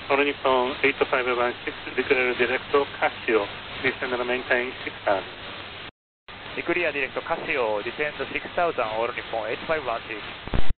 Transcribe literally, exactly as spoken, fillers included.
All Nippon eight five one six, declare direct Casio, descend and maintain six thousand. Declare direct Casio, descend six thousand, All Nippon eight five one six.